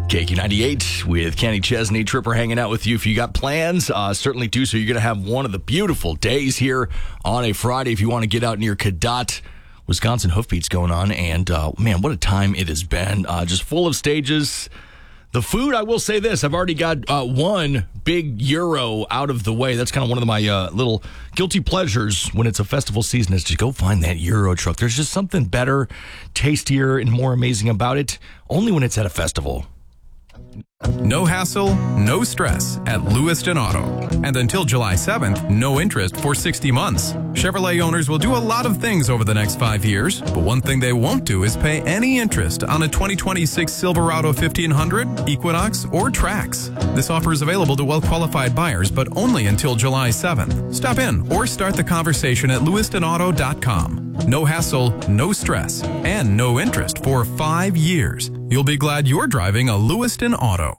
KQ98 with Kenny Chesney. Tripper hanging out with you. If you got plans, certainly do so. You're going to have one of the beautiful days here on a Friday if you want to get out near Cadott. Wisconsin Hoofbeats going on, and man, what a time it has been. Just full of stages. The food, I will say this, I've already got one big gyro out of the way. That's kind of one of my little guilty pleasures when it's a festival season, is to go find that gyro truck. There's just something better, tastier, and more amazing about it, only when it's at a festival. No hassle, no stress at Lewiston Auto. And until July 7th, no interest for 60 months. Chevrolet owners will do a lot of things over the next 5 years, but one thing they won't do is pay any interest on a 2026 Silverado 1500, Equinox, or Trax. This offer is available to well-qualified buyers, but only until July 7th. Stop in or start the conversation at lewistonauto.com. No hassle, no stress, and no interest for 5 years. You'll be glad you're driving a Lewiston Auto.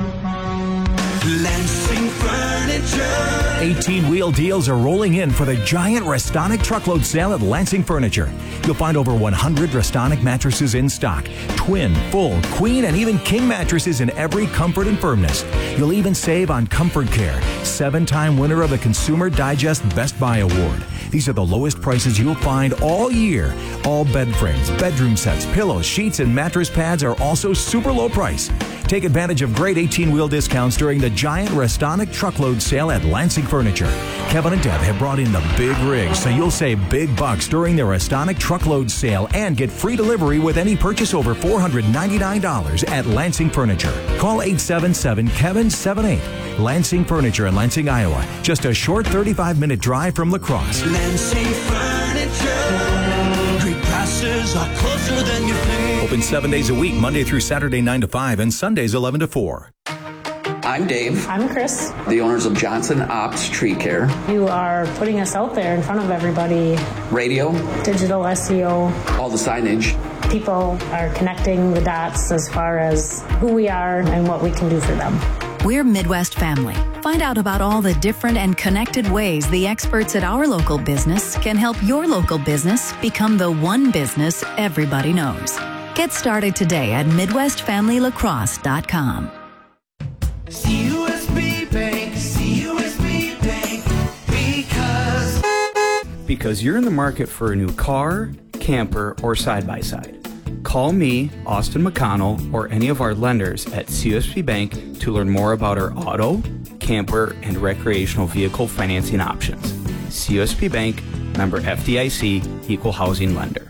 Lansing Furniture. 18-wheel deals are rolling in for the giant Restonic truckload sale at Lansing Furniture. You'll find over 100 Restonic mattresses in stock. Twin, full, queen, and even king mattresses in every comfort and firmness. You'll even save on Comfort Care, 7-time winner of the Consumer Digest Best Buy Award. These are the lowest prices you'll find all year. All bed frames, bedroom sets, pillows, sheets, and mattress pads are also super low price. Take advantage of great 18-wheel discounts during the giant Restonic truckload sale at Lansing Furniture. Kevin and Deb have brought in the big rigs, so you'll save big bucks during the Restonic truckload sale and get free delivery with any purchase over $499 at Lansing Furniture. Call 877-KEVIN-78. Lansing Furniture in Lansing, Iowa. Just a short 35-minute drive from La Crosse. Lansing Furniture. Great prices are closer than you think. Open 7 days a week, Monday through Saturday 9 to 5 and Sundays 11 to 4. I'm Dave. I'm Chris. The owners of Johnson Ops Tree Care. You are putting us out there in front of everybody. Radio. Digital SEO. All the signage. People are connecting the dots as far as who we are and what we can do for them. We're Midwest Family. Find out about all the different and connected ways the experts at our local business can help your local business become the one business everybody knows. Get started today at MidwestFamilyLacrosse.com. CUSB Bank, CUSB Bank, because you're in the market for a new car, camper, or side-by-side. Call me, Austin McConnell, or any of our lenders at CUSB Bank to learn more about our auto, camper, and recreational vehicle financing options. CUSB Bank, member FDIC, equal housing lender.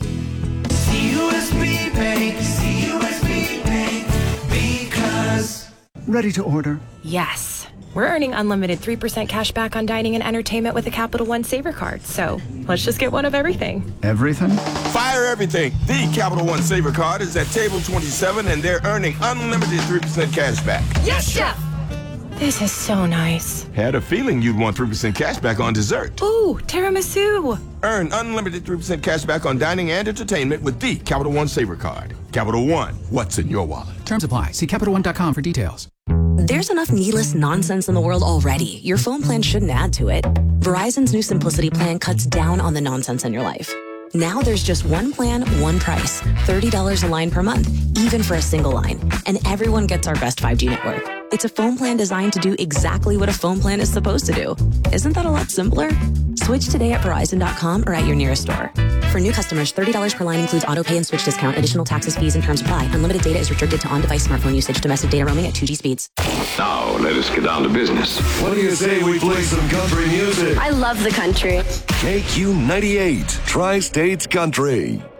CUSB Bank, CUSB Bank, because... Ready to order? Yes. We're earning unlimited 3% cash back on dining and entertainment with a Capital One Saver card. So let's just get one of everything. Everything? Fire everything. The Capital One Saver card is at table 27 and they're earning unlimited 3% cash back. Yes, Chef! This is so nice. Had a feeling you'd want 3% cash back on dessert. Ooh, tiramisu. Earn unlimited 3% cash back on dining and entertainment with the Capital One Saver card. Capital One, what's in your wallet? Terms apply. See CapitalOne.com for details. There's enough needless nonsense in the world already. Your phone plan shouldn't add to it. Verizon's new Simplicity plan cuts down on the nonsense in your life. Now there's just one plan, one price. $30 a line per month, even for a single line. And everyone gets our best 5G network. It's a phone plan designed to do exactly what a phone plan is supposed to do. Isn't that a lot simpler? Switch today at Verizon.com or at your nearest store. For new customers, $30 per line includes auto pay and switch discount. Additional taxes, fees, and terms apply. Unlimited data is restricted to on-device smartphone usage. Domestic data roaming at 2G speeds. Now, let us get down to business. What do you say we play some country music? I love the country. KQ98, Tri-States Country.